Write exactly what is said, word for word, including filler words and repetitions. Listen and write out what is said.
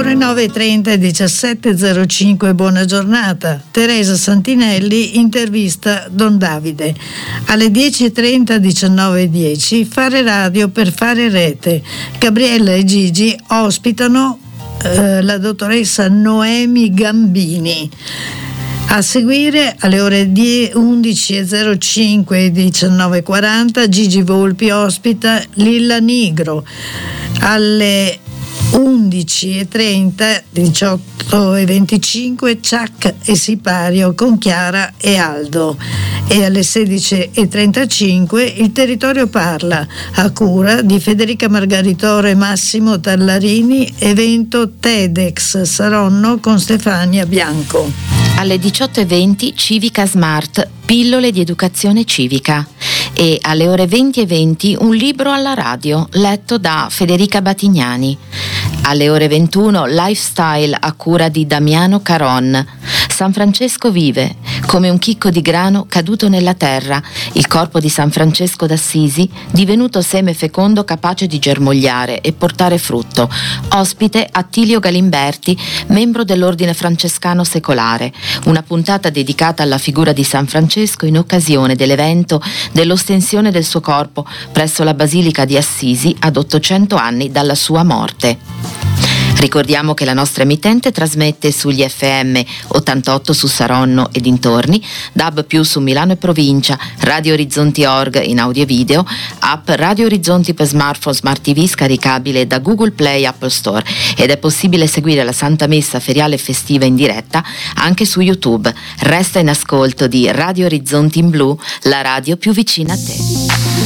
ore nove e trenta e diciassette e zero cinque, buona giornata. Teresa Santinelli intervista Don Davide. Alle dieci e trenta, diciannove e dieci, Fare radio per fare rete. Gabriella e Gigi ospitano eh, la dottoressa Noemi Gambini. A seguire alle ore undici e zero cinque e diciannove e quaranta Gigi Volpi ospita Lilla Nigro. Alle undici e trenta, diciotto e venticinque Chuck e Sipario con Chiara e Aldo, e alle sedici e trentacinque Il Territorio Parla, a cura di Federica Margaritore e Massimo Tallarini, evento TEDx Saronno con Stefania Bianco. Alle diciotto e venti Civica Smart, pillole di educazione civica, e alle ore venti e venti un libro alla radio letto da Federica Batignani. Alle ore ventuno Lifestyle a cura di Damiano Caron. San Francesco vive, come un chicco di grano caduto nella terra, il corpo di San Francesco d'Assisi, divenuto seme fecondo capace di germogliare e portare frutto. Ospite Attilio Galimberti, membro dell'Ordine Francescano Secolare. Una puntata dedicata alla figura di San Francesco in occasione dell'evento dell'ostensione del suo corpo presso la Basilica di Assisi ad ottocento anni dalla sua morte. Ricordiamo che la nostra emittente trasmette sugli effe emme ottantotto su Saronno e dintorni, D A B più su Milano e provincia, Radio Orizzonti punto org in audio e video, app Radio Orizzonti per smartphone, smart tivù scaricabile da Google Play, Apple Store, ed è possibile seguire la Santa Messa feriale e festiva in diretta anche su YouTube. Resta in ascolto di Radio Orizzonti in Blu, la radio più vicina a te.